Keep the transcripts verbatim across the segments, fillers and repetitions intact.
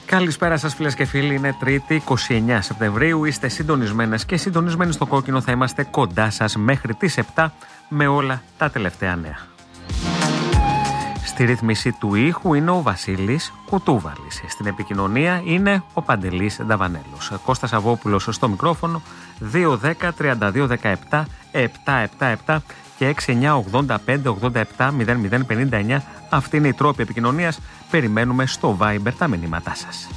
Καλησπέρα σας φίλες και φίλοι, είναι Τρίτη είκοσι εννέα Σεπτεμβρίου, είστε συντονισμένες και συντονισμένοι στο κόκκινο, θα είμαστε κοντά σας μέχρι τις επτά με όλα τα τελευταία νέα. Στη ρύθμιση του ήχου είναι ο Βασίλης Κουτούβαλης, στην επικοινωνία είναι ο Παντελής Νταβανέλος. Κώστας Αβόπουλος στο μικρόφωνο, δύο δέκα τριάντα δύο δεκαεπτά επτακόσια εβδομήντα επτά και έξι εννιά ογδόντα πέντε ογδόντα επτά μηδέν μηδέν πενήντα εννιά. Αυτή είναι η τρόπη επικοινωνίας. Περιμένουμε στο Viber τα μηνύματά σας.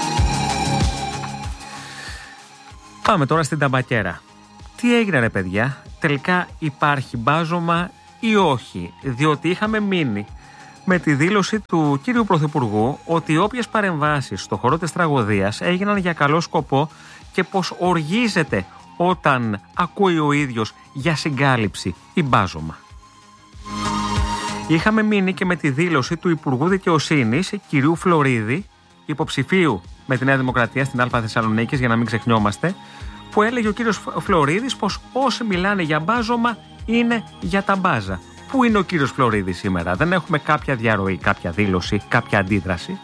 Πάμε τώρα στην ταμπακέρα. Τι έγινε ρε παιδιά, τελικά υπάρχει μπάζωμα ή όχι? Διότι είχαμε μείνει με τη δήλωση του κύριου Πρωθυπουργού ότι όποιες παρεμβάσεις στο χώρο της τραγωδίας έγιναν για καλό σκοπό και πως οργίζεται όταν ακούει ο ίδιος για συγκάλυψη ή μπάζωμα. Είχαμε μείνει και με τη δήλωση του Υπουργού Δικαιοσύνης, κυρίου Φλωρίδη, υποψηφίου με τη Νέα Δημοκρατία στην Α Θεσσαλονίκης, για να μην ξεχνιόμαστε, που έλεγε ο κύριος Φλωρίδης πως όσοι μιλάνε για μπάζωμα είναι για τα μπάζα. Πού είναι ο κύριος Φλωρίδης σήμερα? Δεν έχουμε κάποια διαρροή, κάποια δήλωση, κάποια αντίδραση.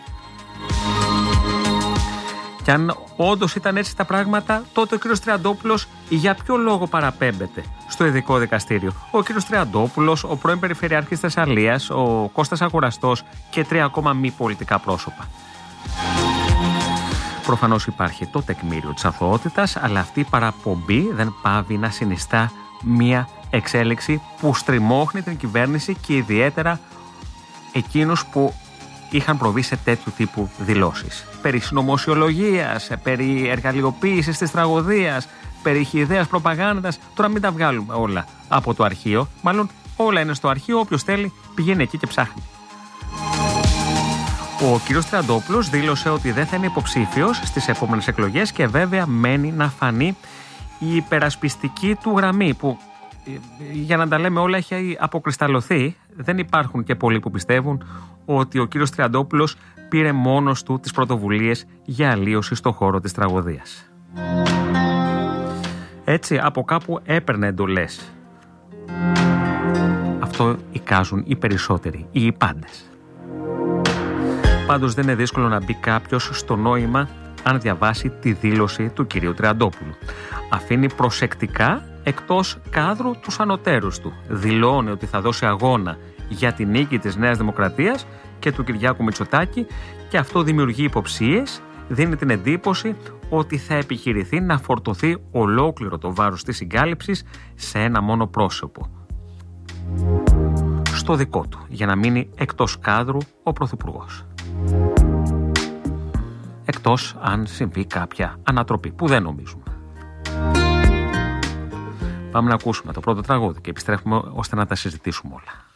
Και αν όντως ήταν έτσι τα πράγματα, τότε ο κύριος Τριαντόπουλος για ποιο λόγο παραπέμπεται στο ειδικό δικαστήριο? Ο κύριος Τριαντόπουλος, ο πρώην Περιφερειάρχης Θεσσαλίας, ο Κώστας Αγοραστός και τρία ακόμα μη πολιτικά πρόσωπα. Προφανώς υπάρχει το τεκμήριο της αθωότητας, αλλά αυτή η παραπομπή δεν πάβει να συνιστά μία εξέλιξη που στριμώχνει την κυβέρνηση και ιδιαίτερα εκείνους που είχαν προβεί σε τέτοιου τύπου δηλώσεις. Περί συνωμοσιολογίας, περί εργαλειοποίησης της τραγωδίας, περί χυδαίας προπαγάνδας. Τώρα μην τα βγάλουμε όλα από το αρχείο. Μάλλον όλα είναι στο αρχείο. Όποιος θέλει πηγαίνει εκεί και ψάχνει. Ο κύριος Τριαντόπουλος δήλωσε ότι δεν θα είναι υποψήφιος στις επόμενες εκλογές και βέβαια μένει να φανεί η υπερασπιστική του γραμμή που, για να τα λέμε όλα, έχει αποκρισταλωθεί. Δεν υπάρχουν και πολλοί που πιστεύουν ότι ο κύριος Τριαντόπουλος πήρε μόνος του τις πρωτοβουλίες για αλλίωση στο χώρο της τραγωδίας. Έτσι από κάπου έπαιρνε εντολές. Αυτό εικάζουν οι περισσότεροι ή οι πάντες. Πάντως δεν είναι δύσκολο να μπει κάποιος στο νόημα αν διαβάσει τη δήλωση του κυρίου Τριαντόπουλου. Αφήνει προσεκτικά εκτός κάδρου τους ανωτέρους του. Δηλώνει ότι θα δώσει αγώνα για την νίκη της Νέας Δημοκρατίας και του Κυριάκου Μητσοτάκη και αυτό δημιουργεί υποψίες, δίνει την εντύπωση ότι θα επιχειρηθεί να φορτωθεί ολόκληρο το βάρος της συγκάλυψης σε ένα μόνο πρόσωπο. Στο δικό του, για να μείνει εκτός κάδρου ο Πρωθυπουργός. Εκτός αν συμβεί κάποια ανατροπή, που δεν νομίζουμε. Πάμε να ακούσουμε το πρώτο τραγούδι και επιστρέφουμε ώστε να τα συζητήσουμε όλα.